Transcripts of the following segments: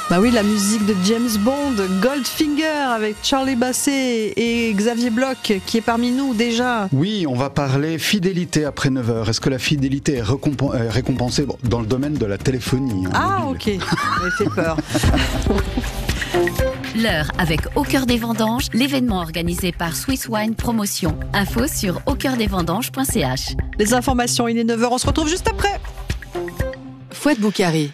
Bah oui, la musique de James Bond, Goldfinger avec Charlie Basset et Xavier Bloch qui est parmi nous déjà. Oui, on va parler fidélité après 9h. Est-ce que la fidélité est récompensée dans le domaine de la téléphonie Ok, ça fait peur. L'heure avec Au Cœur des Vendanges, l'événement organisé par Swiss Wine Promotion. Info sur aucoeurdesvendanges.ch. Les informations, il est 9h, on se retrouve juste après. Fouette Boucari.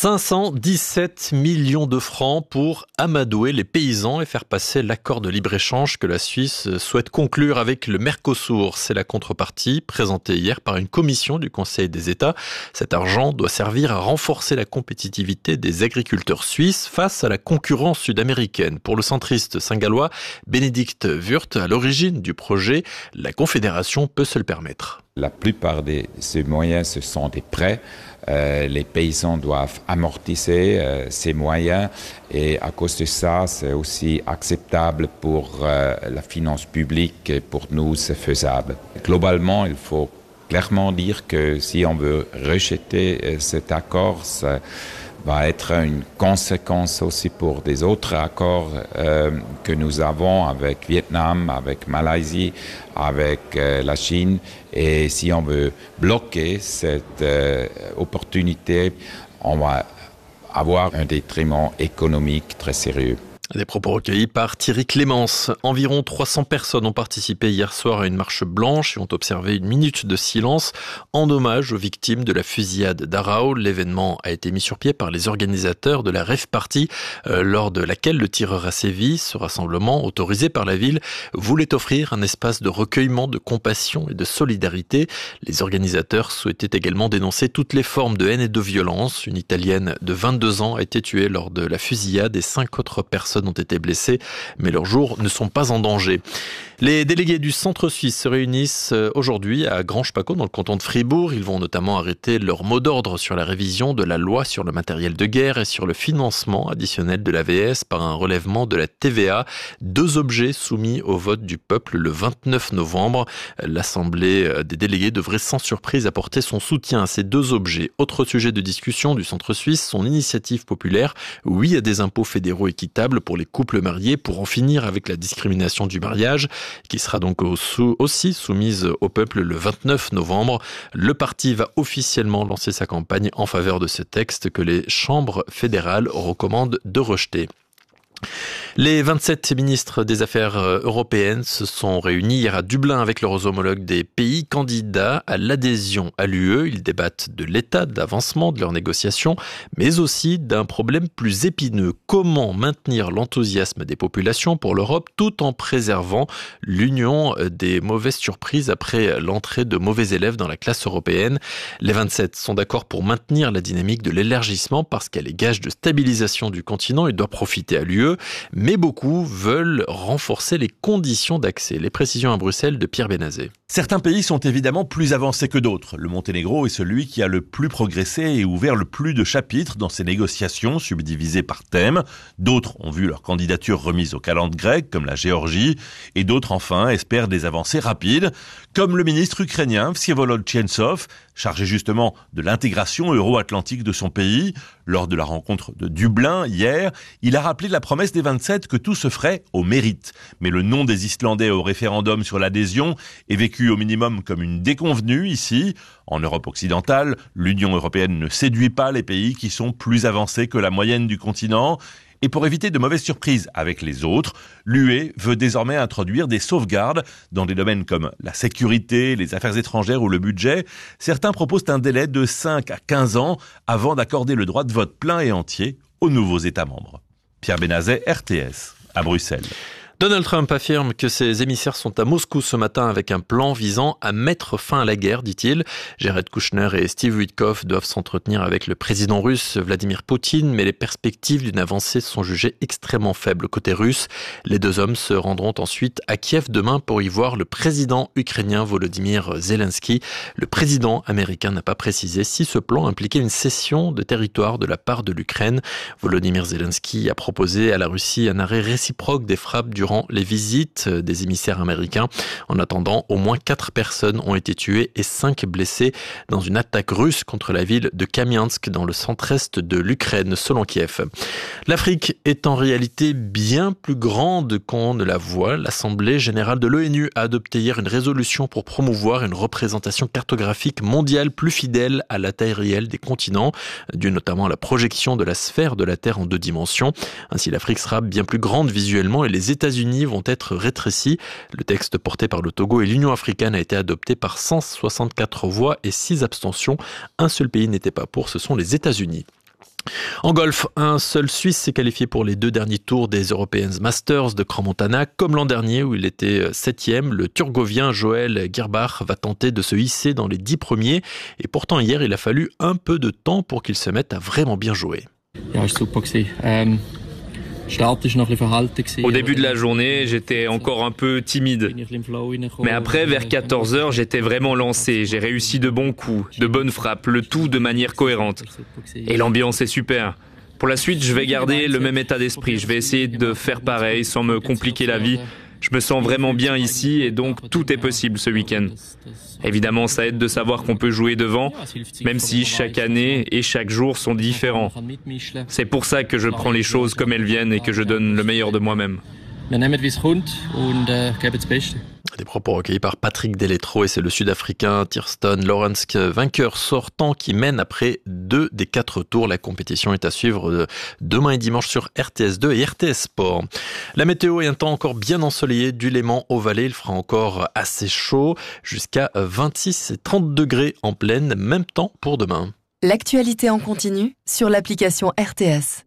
517 millions de francs pour amadouer les paysans et faire passer l'accord de libre-échange que la Suisse souhaite conclure avec le Mercosur. C'est la contrepartie présentée hier par une commission du Conseil des États. Cet argent doit servir à renforcer la compétitivité des agriculteurs suisses face à la concurrence sud-américaine. Pour le centriste saint-gallois Bénédicte Wurth, à l'origine du projet, la Confédération peut se le permettre. La plupart de ces moyens, ce sont des prêts. Les paysans doivent amortir ces moyens et à cause de ça, c'est aussi acceptable pour la finance publique et pour nous, c'est faisable. Globalement, il faut clairement dire que si on veut rejeter cet accord, ça va être une conséquence aussi pour des autres accords que nous avons avec Vietnam, avec Malaisie, avec la Chine. Et si on veut bloquer cette opportunité, on va avoir un détriment économique très sérieux. Des propos recueillis par Thierry Clémence. Environ 300 personnes ont participé hier soir à une marche blanche et ont observé une minute de silence en hommage aux victimes de la fusillade d'Arao. L'événement a été mis sur pied par les organisateurs de la Rave Party, lors de laquelle le tireur a sévi. Ce rassemblement, autorisé par la ville, voulait offrir un espace de recueillement, de compassion et de solidarité. Les organisateurs souhaitaient également dénoncer toutes les formes de haine et de violence. Une Italienne de 22 ans a été tuée lors de la fusillade et 5 autres personnes ont été blessés, mais leurs jours ne sont pas en danger. Les délégués du Centre suisse se réunissent aujourd'hui à Granges-Paccot dans le canton de Fribourg. Ils vont notamment arrêter leur mot d'ordre sur la révision de la loi sur le matériel de guerre et sur le financement additionnel de l'AVS par un relèvement de la TVA. 2 objets soumis au vote du peuple le 29 novembre. L'Assemblée des délégués devrait sans surprise apporter son soutien à ces 2 objets. Autre sujet de discussion du Centre suisse, son initiative populaire. Oui à des impôts fédéraux équitables pour les couples mariés pour en finir avec la discrimination du mariage, qui sera donc aussi soumise au peuple le 29 novembre. Le parti va officiellement lancer sa campagne en faveur de ce texte que les chambres fédérales recommandent de rejeter. Les 27 ministres des Affaires européennes se sont réunis hier à Dublin avec leurs homologues des pays candidats à l'adhésion à l'UE. Ils débattent de l'état d'avancement de leurs négociations, mais aussi d'un problème plus épineux. Comment maintenir l'enthousiasme des populations pour l'Europe tout en préservant l'union des mauvaises surprises après l'entrée de mauvais élèves dans la classe européenne. Les 27 sont d'accord pour maintenir la dynamique de l'élargissement parce qu'elle est gage de stabilisation du continent et doit profiter à l'UE. Mais beaucoup veulent renforcer les conditions d'accès. Les précisions à Bruxelles de Pierre Benazet. Certains pays sont évidemment plus avancés que d'autres. Le Monténégro est celui qui a le plus progressé et ouvert le plus de chapitres dans ses négociations subdivisées par thème. D'autres ont vu leur candidature remise aux calendes grecques, comme la Géorgie, et d'autres enfin espèrent des avancées rapides, comme le ministre ukrainien Vsevolod Tchentsov, chargé justement de l'intégration euro-atlantique de son pays. Lors de la rencontre de Dublin hier, il a rappelé la promesse des 27 que tout se ferait au mérite. Mais le nom des Islandais au référendum sur l'adhésion est vécu au minimum comme une déconvenue ici. En Europe occidentale, l'Union européenne ne séduit pas les pays qui sont plus avancés que la moyenne du continent. Et pour éviter de mauvaises surprises avec les autres, l'UE veut désormais introduire des sauvegardes dans des domaines comme la sécurité, les affaires étrangères ou le budget. Certains proposent un délai de 5 à 15 ans avant d'accorder le droit de vote plein et entier aux nouveaux États membres. Pierre Benazet, RTS, à Bruxelles. Donald Trump affirme que ses émissaires sont à Moscou ce matin avec un plan visant à mettre fin à la guerre, dit-il. Jared Kushner et Steve Witkoff doivent s'entretenir avec le président russe Vladimir Poutine, mais les perspectives d'une avancée sont jugées extrêmement faibles côté russe. Les 2 hommes se rendront ensuite à Kiev demain pour y voir le président ukrainien Volodymyr Zelensky. Le président américain n'a pas précisé si ce plan impliquait une cession de territoire de la part de l'Ukraine. Volodymyr Zelensky a proposé à la Russie un arrêt réciproque des frappes du durant les visites des émissaires américains. En attendant, au moins 4 personnes ont été tuées et 5 blessées dans une attaque russe contre la ville de Kamiansk dans le centre-est de l'Ukraine, selon Kiev. L'Afrique est en réalité bien plus grande qu'on ne la voit. L'Assemblée générale de l'ONU a adopté hier une résolution pour promouvoir une représentation cartographique mondiale plus fidèle à la taille réelle des continents, due notamment à la projection de la sphère de la Terre en 2 dimensions. Ainsi, l'Afrique sera bien plus grande visuellement et les États-Unis vont être rétrécis. Le texte porté par le Togo et l'Union africaine a été adopté par 164 voix et 6 abstentions. Un seul pays n'était pas pour, ce sont les États-Unis. En golf, un seul Suisse s'est qualifié pour les 2 derniers tours des European Masters de Crans-Montana. Comme l'an dernier où il était 7e, le Turgovien Joël Girbach va tenter de se hisser dans les 10 premiers. Et pourtant hier, il a fallu un peu de temps pour qu'il se mette à vraiment bien jouer. Au début de la journée, j'étais encore un peu timide. Mais après, vers 14h, j'étais vraiment lancé. J'ai réussi de bons coups, de bonnes frappes, le tout de manière cohérente. Et l'ambiance est super. Pour la suite, je vais garder le même état d'esprit. Je vais essayer de faire pareil sans me compliquer la vie. Je me sens vraiment bien ici et donc tout est possible ce week-end. Évidemment, ça aide de savoir qu'on peut jouer devant, même si chaque année et chaque jour sont différents. C'est pour ça que je prends les choses comme elles viennent et que je donne le meilleur de moi-même. Des propos recueillis par Patrick Deletro et c'est le Sud-Africain Thierston Lawrence, vainqueur sortant, qui mène après 2 des 4 tours. La compétition est à suivre demain et dimanche sur RTS2 et RTS Sport. La météo est un temps encore bien ensoleillé du Léman au Valais. Il fera encore assez chaud, jusqu'à 26 et 30 degrés en pleine, même temps pour demain. L'actualité en continu sur l'application RTS.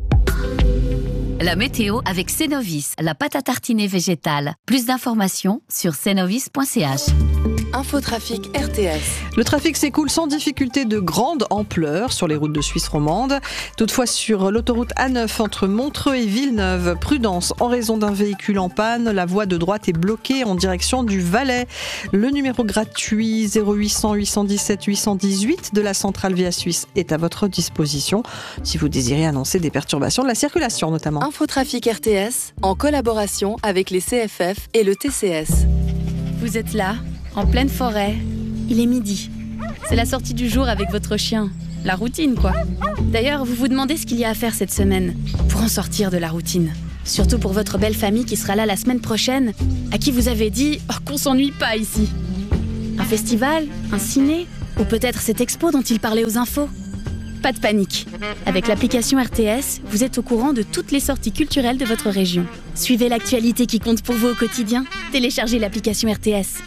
La météo avec Cenovis, la pâte à tartiner végétale. Plus d'informations sur cenovis.ch. Infotrafic RTS. Le trafic s'écoule sans difficulté de grande ampleur sur les routes de Suisse romande. Toutefois, sur l'autoroute A9 entre Montreux et Villeneuve, prudence en raison d'un véhicule en panne. La voie de droite est bloquée en direction du Valais. Le numéro gratuit 0800 817 818 de la centrale Via Suisse est à votre disposition si vous désirez annoncer des perturbations de la circulation notamment. Infotrafic RTS en collaboration avec les CFF et le TCS. Vous êtes là, en pleine forêt. Il est midi. C'est la sortie du jour avec votre chien. La routine, quoi. D'ailleurs, vous vous demandez ce qu'il y a à faire cette semaine pour en sortir de la routine. Surtout pour votre belle famille qui sera là la semaine prochaine, à qui vous avez dit qu'on s'ennuie pas ici. Un festival, un ciné, ou peut-être cette expo dont il parlait aux infos. Pas de panique. Avec l'application RTS, vous êtes au courant de toutes les sorties culturelles de votre région. Suivez l'actualité qui compte pour vous au quotidien. Téléchargez l'application RTS.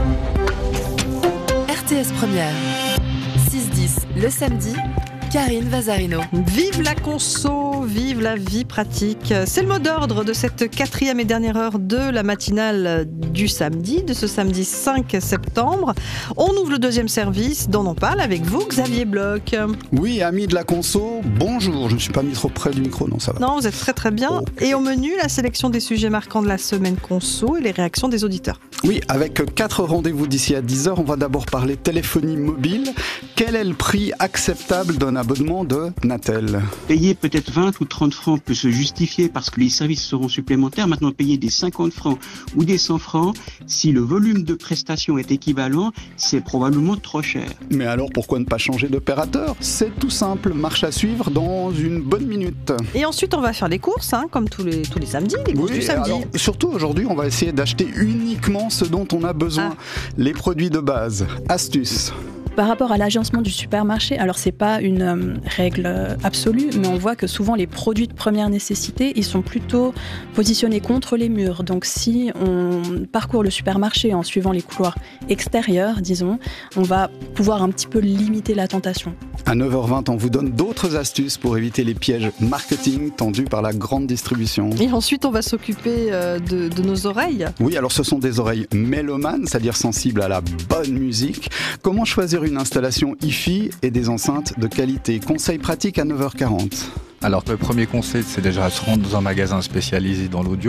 RTS Première. 6-10 le samedi. Karine Vazarino. Vive la conso, vive la vie pratique. C'est le mot d'ordre de cette 4e et dernière heure de la matinale du samedi, de ce samedi 5 septembre. On ouvre le 2e service dont on parle avec vous, Xavier Bloch. Oui, amis de la conso, bonjour. Je ne suis pas mis trop près du micro, non, ça va. Non, vous êtes très très bien. Oh. Et au menu, la sélection des sujets marquants de la semaine conso et les réactions des auditeurs. Oui, avec 4 rendez-vous d'ici à 10h, on va d'abord parler téléphonie mobile. Quel est le prix acceptable d'un abonnement de Natel? Payer peut-être 20 ou 30 francs peut se justifier parce que les services seront supplémentaires. Maintenant, payer des 50 francs ou des 100 francs, si le volume de prestations est équivalent, c'est probablement trop cher. Mais alors, pourquoi ne pas changer d'opérateur? C'est tout simple, marche à suivre dans une bonne minute. Et ensuite, on va faire les courses, comme tous les samedis, les courses du samedi. Alors, surtout aujourd'hui, on va essayer d'acheter uniquement ce dont on a besoin, les produits de base. Astuce. Par rapport à l'agencement du supermarché, alors c'est pas une règle absolue, mais on voit que souvent les produits de première nécessité, ils sont plutôt positionnés contre les murs. Donc si on parcourt le supermarché en suivant les couloirs extérieurs, disons, on va pouvoir un petit peu limiter la tentation. À 9h20, on vous donne d'autres astuces pour éviter les pièges marketing tendus par la grande distribution. Et ensuite, on va s'occuper de nos oreilles. Oui, alors ce sont des oreilles mélomanes, c'est-à-dire sensibles à la bonne musique. Comment choisir une installation hi-fi et des enceintes de qualité? Conseil pratique à 9h40. Alors le premier conseil, c'est déjà se rendre dans un magasin spécialisé dans l'audio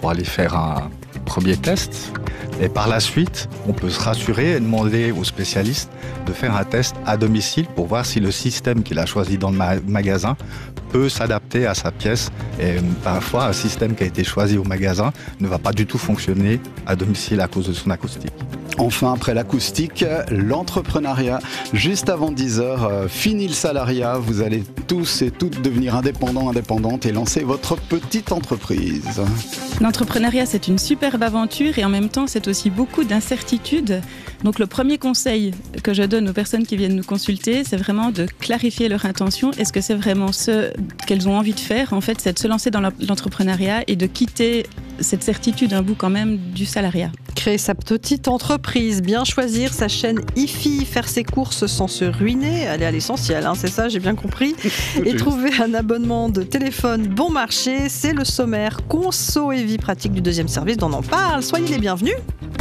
pour aller faire un premier test. Et par la suite, on peut se rassurer et demander aux spécialistes de faire un test à domicile pour voir si le système qu'il a choisi dans le magasin peut s'adapter à sa pièce. Et parfois, un système qui a été choisi au magasin ne va pas du tout fonctionner à domicile à cause de son acoustique. Enfin, après l'acoustique, l'entrepreneuriat. Juste avant 10h, fini le salariat. Vous allez tous et toutes devenir indépendantes et lancer votre petite entreprise. L'entrepreneuriat, c'est une superbe aventure et en même temps, c'est aussi beaucoup d'incertitudes. Donc le premier conseil que je donne aux personnes qui viennent nous consulter, c'est vraiment de clarifier leur intention. Est-ce que c'est vraiment ce qu'elles ont envie de faire ? En fait, c'est de se lancer dans l'entrepreneuriat et de quitter cette certitude un bout quand même du salariat. Créer sa petite entreprise, bien choisir sa chaîne IFI, faire ses courses sans se ruiner, aller à l'essentiel, c'est ça, j'ai bien compris. Et trouver un abonnement de téléphone bon marché, c'est le sommaire Conso et vie pratique du deuxième service dont on en parle. Soyez les bienvenus.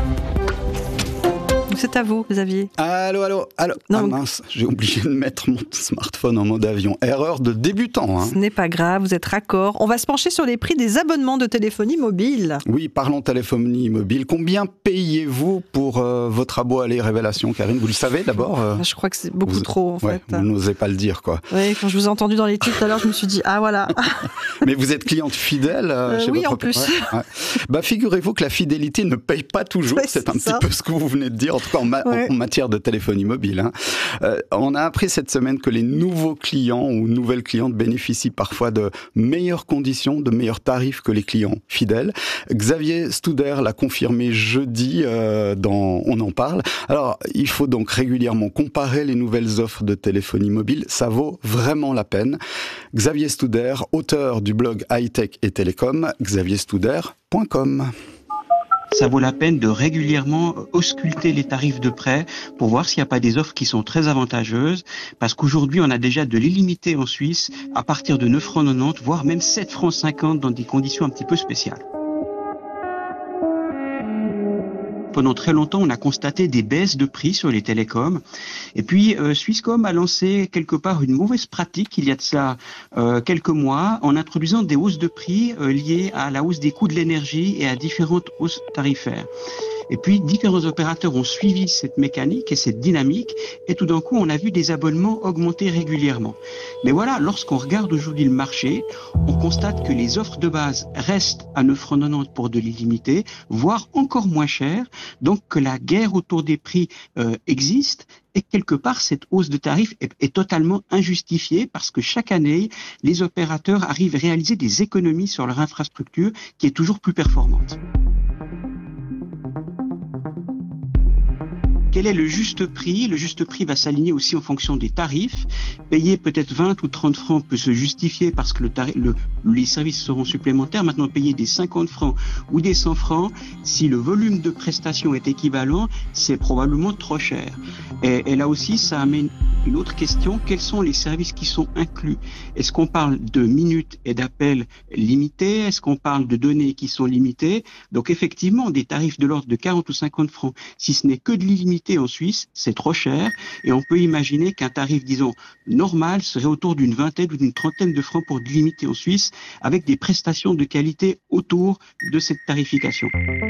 C'est à vous, Xavier. Allô. Non, mince, j'ai oublié de mettre mon smartphone en mode avion. Erreur de débutant. Ce n'est pas grave, vous êtes raccord. On va se pencher sur les prix des abonnements de téléphonie mobile. Oui, parlons téléphonie mobile. Combien payez-vous pour votre abo aller révélation, Karine ? Vous le savez d'abord Je crois que c'est beaucoup trop, en fait. Vous n'osez pas le dire, quoi. Oui, quand je vous ai entendu dans les titres tout à l'heure, je me suis dit, voilà. Mais vous êtes cliente fidèle chez oui, votre... en plus. Ouais. Figurez-vous que la fidélité ne paye pas toujours. C'est un petit peu ce que vous venez de dire, en tout cas en matière de téléphonie mobile. On a appris cette semaine que les nouveaux clients ou nouvelles clientes bénéficient parfois de meilleures conditions, de meilleurs tarifs que les clients fidèles. Xavier Studer l'a confirmé jeudi dans On en parle. Alors, il faut donc régulièrement comparer les nouvelles offres de téléphonie mobile. Ça vaut vraiment la peine. Xavier Studer, auteur du blog Hightech et Télécom, xavierstuder.com. Ça vaut la peine de régulièrement ausculter les tarifs de près pour voir s'il n'y a pas des offres qui sont très avantageuses, parce qu'aujourd'hui on a déjà de l'illimité en Suisse à partir de 9,90 €, voire même 7,50 € dans des conditions un petit peu spéciales. Pendant très longtemps, on a constaté des baisses de prix sur les télécoms. Et puis, Swisscom a lancé quelque part une mauvaise pratique il y a de ça quelques mois en introduisant des hausses de prix liées à la hausse des coûts de l'énergie et à différentes hausses tarifaires. Et puis, différents opérateurs ont suivi cette mécanique et cette dynamique et tout d'un coup, on a vu des abonnements augmenter régulièrement. Mais voilà, lorsqu'on regarde aujourd'hui le marché, on constate que les offres de base restent à 9,90 € pour de l'illimité, voire encore moins cher, donc que la guerre autour des prix existe et quelque part, cette hausse de tarifs est totalement injustifiée parce que chaque année, les opérateurs arrivent à réaliser des économies sur leur infrastructure qui est toujours plus performante. Quel est le juste prix ? Le juste prix va s'aligner aussi en fonction des tarifs. Payer peut-être 20 ou 30 francs peut se justifier parce que les services seront supplémentaires. Maintenant, payer des 50 francs ou des 100 francs, si le volume de prestations est équivalent, c'est probablement trop cher. Et là aussi, ça amène une autre question. Quels sont les services qui sont inclus ? Est-ce qu'on parle de minutes et d'appels limités ? Est-ce qu'on parle de données qui sont limitées ? Donc effectivement, des tarifs de l'ordre de 40 ou 50 francs, si ce n'est que de l'illimité en Suisse, c'est trop cher et on peut imaginer qu'un tarif, disons, normal serait autour d'une vingtaine ou d'une trentaine de francs pour de l'illimité en Suisse avec des prestations de qualité autour de cette tarification.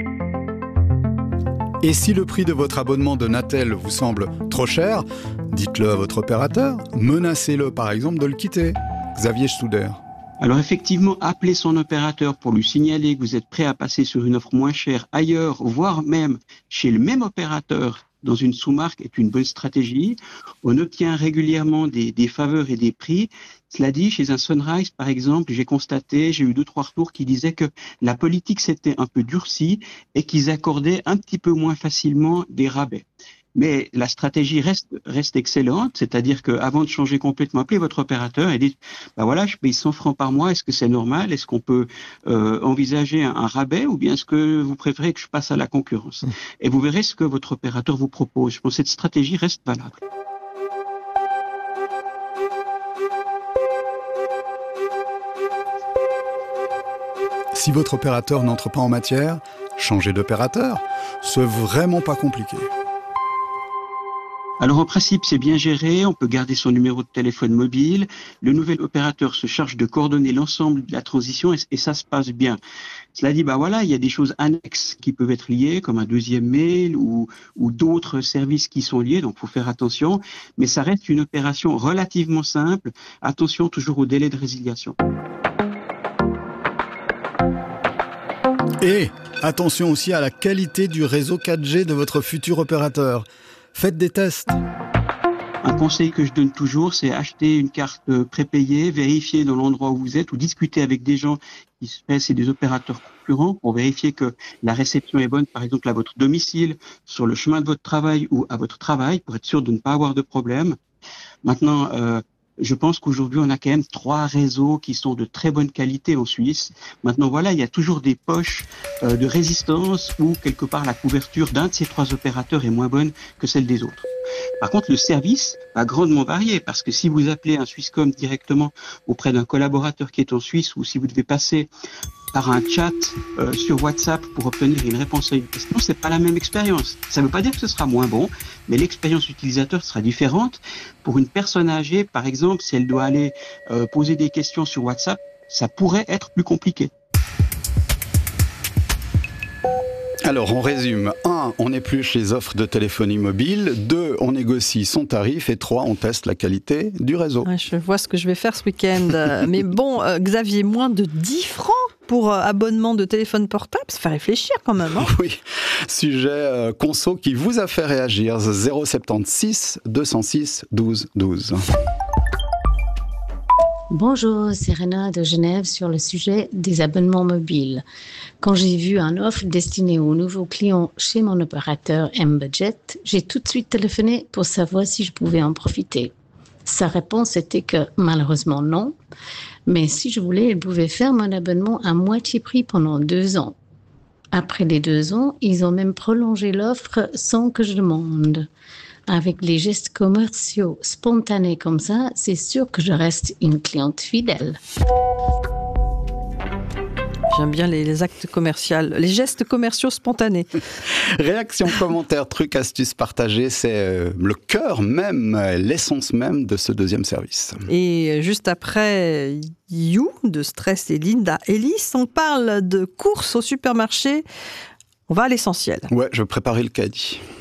Et si le prix de votre abonnement de Natel vous semble trop cher, dites-le à votre opérateur, menacez-le par exemple de le quitter. Xavier Studer. Alors effectivement, appelez son opérateur pour lui signaler que vous êtes prêt à passer sur une offre moins chère ailleurs, voire même chez le même opérateur dans une sous-marque est une bonne stratégie. On obtient régulièrement des faveurs et des prix. Cela dit, chez un Sunrise, par exemple, j'ai eu 2-3 retours qui disaient que la politique s'était un peu durcie et qu'ils accordaient un petit peu moins facilement des rabais. Mais la stratégie reste excellente, c'est-à-dire qu'avant de changer complètement, appelez votre opérateur et dites voilà, je paye 100 francs par mois, est-ce que c'est normal ? Est-ce qu'on peut envisager un rabais ou bien est-ce que vous préférez que je passe à la concurrence ? Et vous verrez ce que votre opérateur vous propose. Je pense que cette stratégie reste valable. Si votre opérateur n'entre pas en matière, changez d'opérateur. C'est vraiment pas compliqué. Alors en principe, c'est bien géré, on peut garder son numéro de téléphone mobile, le nouvel opérateur se charge de coordonner l'ensemble de la transition et ça se passe bien. Cela dit, il y a des choses annexes qui peuvent être liées, comme un deuxième mail ou d'autres services qui sont liés, donc il faut faire attention, mais ça reste une opération relativement simple. Attention toujours au délai de résiliation. Et attention aussi à la qualité du réseau 4G de votre futur opérateur. Faites des tests. Un conseil que je donne toujours, c'est acheter une carte prépayée, vérifier dans l'endroit où vous êtes ou discuter avec des gens qui c'est des opérateurs concurrents pour vérifier que la réception est bonne, par exemple à votre domicile, sur le chemin de votre travail ou à votre travail, pour être sûr de ne pas avoir de problème. Maintenant, je pense qu'aujourd'hui, on a quand même 3 réseaux qui sont de très bonne qualité en Suisse. Maintenant, il y a toujours des poches de résistance où, quelque part, la couverture d'un de ces 3 opérateurs est moins bonne que celle des autres. Par contre, le service va grandement varier parce que si vous appelez un Swisscom directement auprès d'un collaborateur qui est en Suisse ou si vous devez passer par un chat sur WhatsApp pour obtenir une réponse à une question, c'est pas la même expérience. Ça ne veut pas dire que ce sera moins bon, mais l'expérience utilisateur sera différente. Pour une personne âgée, par exemple, si elle doit aller poser des questions sur WhatsApp, ça pourrait être plus compliqué. Alors, on résume. 1, on épluche les offres de téléphonie mobile. 2, on négocie son tarif. Et 3, on teste la qualité du réseau. Ouais, je vois ce que je vais faire ce week-end. Mais bon, Xavier, moins de 10 francs pour abonnement de téléphone portable, ça fait réfléchir quand même. Hein. Oui, sujet conso qui vous a fait réagir. 076 206 12 12. Bonjour, c'est Rena de Genève sur le sujet des abonnements mobiles. Quand j'ai vu une offre destinée aux nouveaux clients chez mon opérateur M-Budget, j'ai tout de suite téléphoné pour savoir si je pouvais en profiter. Sa réponse était que malheureusement non, mais si je voulais, elle pouvait faire mon abonnement à moitié prix pendant 2 ans. Après les 2 ans, ils ont même prolongé l'offre sans que je demande. Avec les gestes commerciaux spontanés comme ça, c'est sûr que je reste une cliente fidèle. J'aime bien les actes commerciaux, les gestes commerciaux spontanés. Réaction, commentaires, trucs, astuces partagés, c'est le cœur même, l'essence même de ce deuxième service. Et juste après You de Stress et Linda Ellis, on parle de courses au supermarché. On va à l'essentiel. Ouais, je vais préparer le caddie.